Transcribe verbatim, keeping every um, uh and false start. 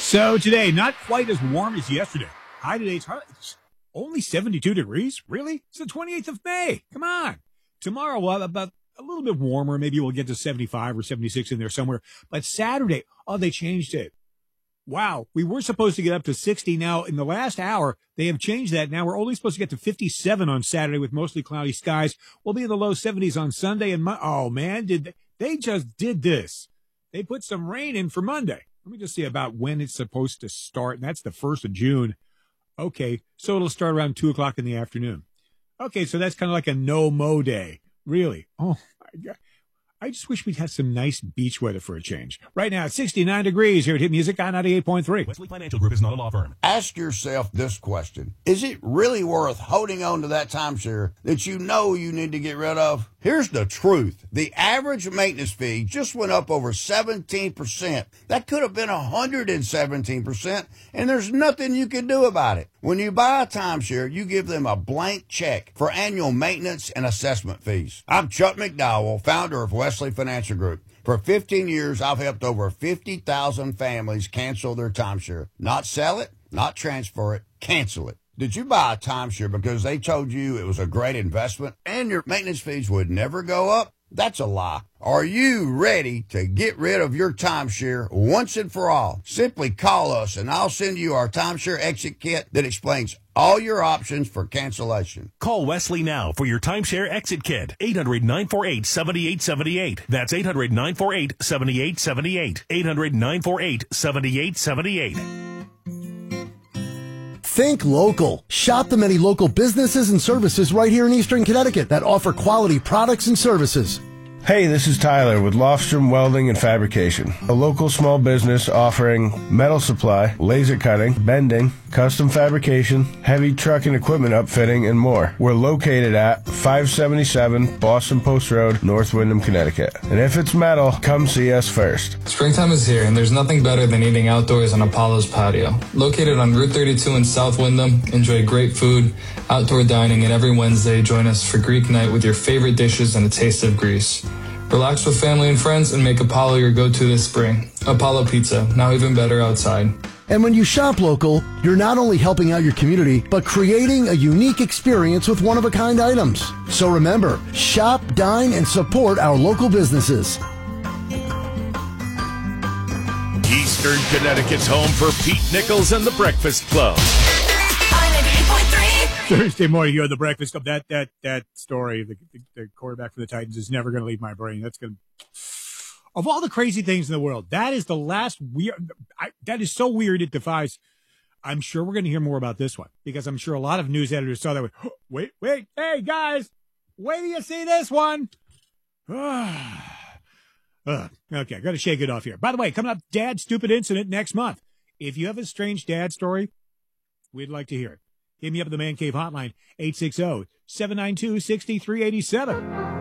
So today, not quite as warm as yesterday. High today's only seventy-two degrees? Really? It's the twenty-eighth of May. Come on. Tomorrow we'll have about a little bit warmer. Maybe we'll get to seventy-five or seventy-six in there somewhere. But Saturday, oh, they changed it. Wow. We were supposed to get up to sixty. Now, in the last hour, they have changed that. Now we're only supposed to get to fifty-seven on Saturday with mostly cloudy skies. We'll be in the low seventies on Sunday. And Mo- oh, man, did they, they just did this. They put some rain in for Monday. Let me just see about when it's supposed to start. And that's the first of June. Okay, so it'll start around two o'clock in the afternoon. Okay, so that's kind of like a no-mow day. Really? Oh, my God. I just wish we'd have some nice beach weather for a change. Right now, it's sixty-nine degrees here at Hit Music on ninety-eight point three. Wesley Financial Group is not a law firm. Ask yourself this question. Is it really worth holding on to that timeshare that you know you need to get rid of? Here's the truth. The average maintenance fee just went up over seventeen percent. That could have been one hundred seventeen percent, and there's nothing you can do about it. When you buy a timeshare, you give them a blank check for annual maintenance and assessment fees. I'm Chuck McDowell, founder of Wesley Financial Group. For fifteen years, I've helped over fifty thousand families cancel their timeshare. Not sell it, not transfer it, cancel it. Did you buy a timeshare because they told you it was a great investment and your maintenance fees would never go up? That's a lie. Are you ready to get rid of your timeshare once and for all? Simply call us and I'll send you our timeshare exit kit that explains all your options for cancellation. Call Wesley now for your timeshare exit kit. eight hundred, nine four eight, seven eight seven eight. That's eight hundred, nine four eight, seven eight seven eight. eight hundred, nine four eight, seven eight seven eight. Think local. Shop the many local businesses and services right here in Eastern Connecticut that offer quality products and services. Hey, this is Tyler with Lofstrom Welding and Fabrication, a local small business offering metal supply, laser cutting, bending, custom fabrication, heavy truck and equipment upfitting, and more. We're located at five seventy-seven Boston Post Road, North Windham, Connecticut. And if it's metal, come see us first. Springtime is here, and there's nothing better than eating outdoors on Apollo's patio. Located on Route thirty-two in South Windham, enjoy great food, outdoor dining, and every Wednesday join us for Greek night with your favorite dishes and a taste of Greece. Relax with family and friends and make Apollo your go-to this spring. Apollo Pizza, now even better outside. And when you shop local, you're not only helping out your community, but creating a unique experience with one-of-a-kind items. So remember, shop, dine, and support our local businesses. Eastern Connecticut's home for Pete Nichols and the Breakfast Club. Thursday morning, you had the Breakfast Club. That that that story, the, the, the quarterback for the Titans, is never going to leave my brain. That's going to, of all the crazy things in the world, that is the last weird. I, that is so weird it defies. I'm sure we're going to hear more about this one because I'm sure a lot of news editors saw that. Went, oh, wait, wait, hey guys, wait till you see this one. uh, okay, got to shake it off here. By the way, coming up, Dad's stupid incident next month. If you have a strange dad story, we'd like to hear it. Hit me up at the Man Cave hotline, eight six zero, seven nine two, six three eight seven.